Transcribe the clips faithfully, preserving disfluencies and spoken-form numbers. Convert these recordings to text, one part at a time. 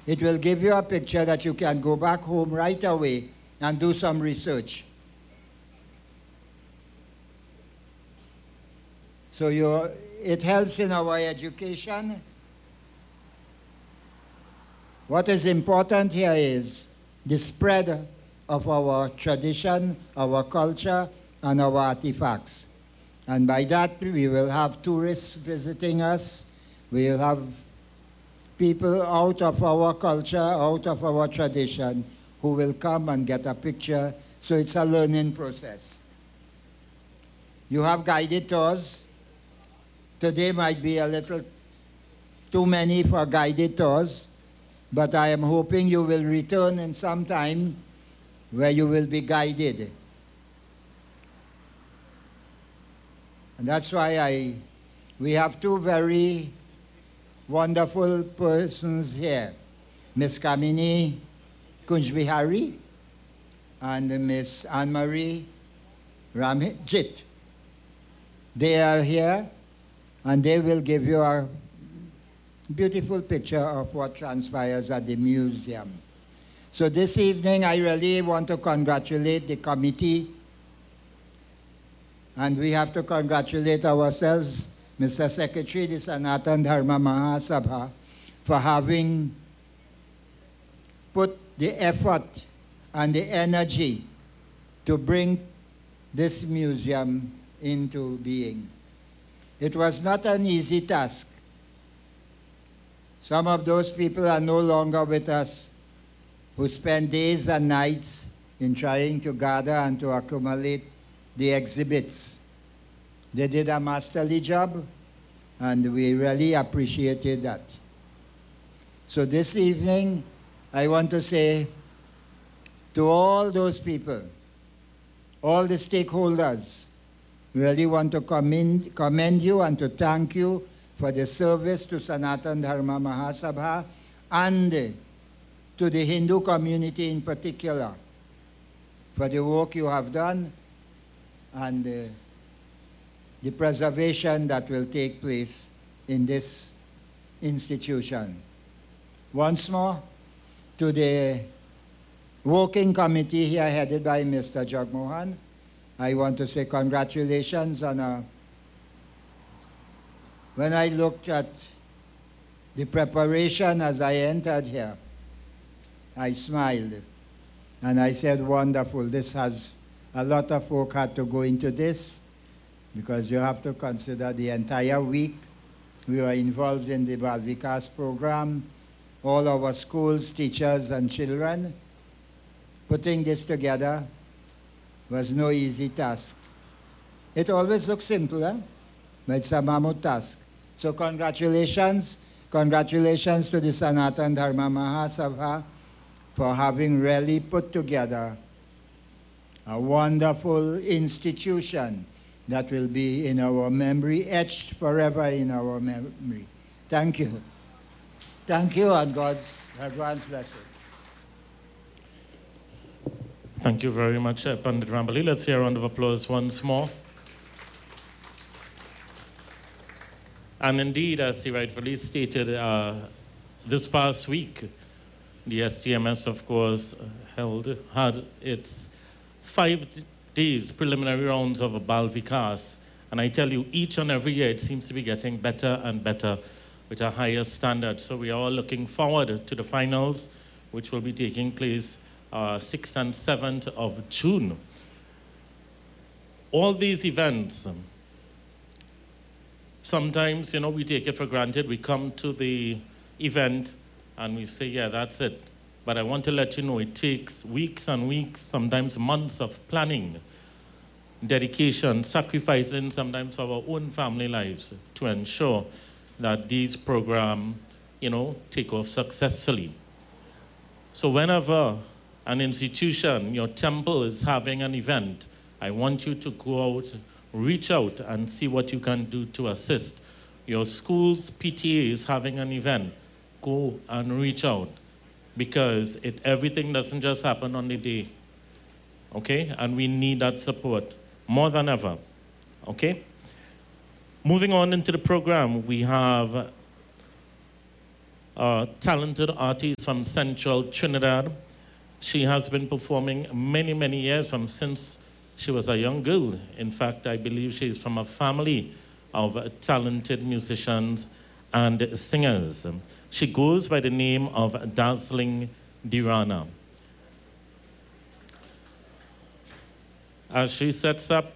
It will give you a picture that you can go back home right away and do some research. So you, it helps in our education. What is important here is the spread of our tradition, our culture, and our artifacts. And by that, we will have tourists visiting us. We will have people out of our culture, out of our tradition, who will come and get a picture. So it's a learning process. You have guided tours. Today might be a little too many for guided tours, but I am hoping you will return in some time where you will be guided. And that's why I, we have two very wonderful persons here, Miss Kamini Kunjbihari and Miss Anne-Marie Ramjit. They are here, and they will give you a beautiful picture of what transpires at the museum. So this evening, I really want to congratulate the committee, and we have to congratulate ourselves, Mister Secretary, the Sanatan Dharma Mahasabha, for having put the effort and the energy to bring this museum into being. It was not an easy task. Some of those people are no longer with us who spend days and nights in trying to gather and to accumulate the exhibits. They did a masterly job, and we really appreciated that. So this evening, I want to say to all those people, all the stakeholders, really want to commend, commend you and to thank you for the service to Sanatan Dharma Mahasabha and to the Hindu community in particular for the work you have done and uh, the preservation that will take place in this institution. Once more, to the working committee here headed by Mister Jagmohan, I want to say congratulations on a, when I looked at the preparation as I entered here, I smiled and I said, wonderful, this has, a lot of work had to go into this because you have to consider the entire week. We were involved in the Bal Vikas program, all our schools, teachers and children. Putting this together was no easy task. It always looks simple, eh? But it's a mammoth task. So congratulations, congratulations to the Sanatan Dharma Mahasabha for having really put together a wonderful institution that will be in our memory, etched forever in our memory. Thank you. Thank you, and God's advance blessing. Thank you very much, uh, Pandit Rambali. Let's hear a round of applause once more. And indeed, as he rightfully stated, uh, this past week, the S T M S, of course, held, had its five days preliminary rounds of Bal Vikas. And I tell you, each and every year, it seems to be getting better and better with a higher standard. So we are all looking forward to the finals, which will be taking place uh, sixth and seventh of June. All these events, sometimes, you know, we take it for granted. We come to the event and we say, yeah, that's it. But I want to let you know it takes weeks and weeks, sometimes months of planning, dedication, sacrificing sometimes our own family lives to ensure that these programs, you know, take off successfully. So whenever an institution, your temple is having an event, I want you to go out, reach out and see what you can do to assist. Your school's P T A is having an event, go and reach out, because it, everything doesn't just happen on the day, okay? And we need that support more than ever, okay? Moving on into the program, we have a talented artist from Central Trinidad. She has been performing many, many years from since she was a young girl. In fact, I believe she's from a family of talented musicians and singers. She goes by the name of Dazzling Dirana. As she sets up,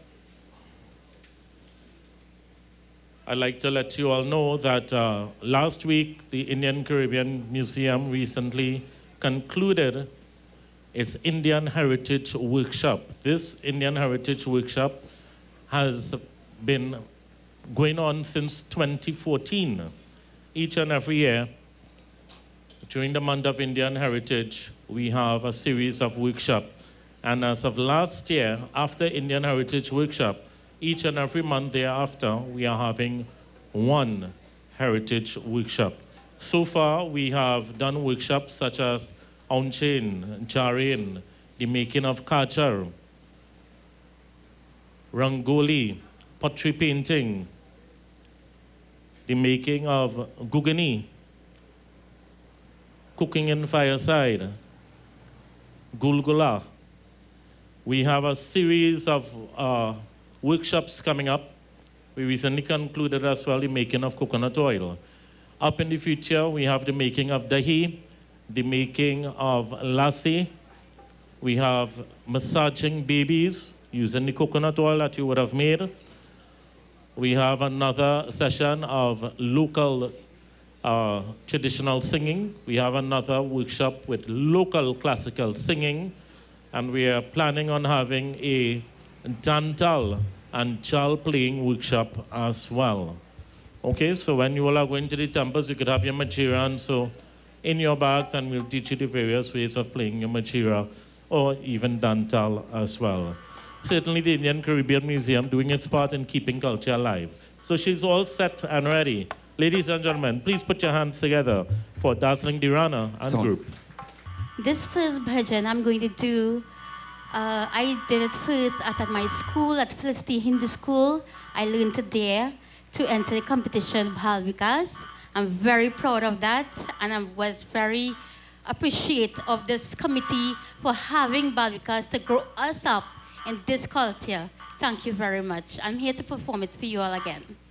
I'd like to let you all know that uh, last week, the Indian Caribbean Museum recently concluded its Indian Heritage Workshop. This Indian Heritage Workshop has been going on since twenty fourteen. Each and every year, during the month of Indian Heritage, we have a series of workshops. And as of last year, after Indian Heritage Workshop, each and every month thereafter, we are having one Heritage Workshop. So far, we have done workshops such as Aunchain, Jarin, the making of Kachar, Rangoli, pottery painting, the making of Gugani, cooking in fireside, Gulgula. We have a series of uh, workshops coming up. We recently concluded as well the making of coconut oil. Up in the future, we have the making of dahi, the making of lassi. We have massaging babies using the coconut oil that you would have made. We have another session of local uh, traditional singing. We have another workshop with local classical singing. And we are planning on having a dantal and jal playing workshop as well. Okay, so when you all are going to the temples, you could have your machiran so in your bags, and we'll teach you the various ways of playing your machira or even dantal as well. Certainly the Indian Caribbean Museum doing its part in keeping culture alive. So she's all set and ready. Ladies and gentlemen, please put your hands together for Dazzling Dirana and Song. group. This first bhajan I'm going to do, uh, I did it first at, at my school, at Felicity Hindu School. I learned it there to enter the competition Bhal Vikas. I'm very proud of that, and I was very appreciative of this committee for having Bhal Vikas to grow us up in this culture. Thank you very much. I'm here to perform it for you all again.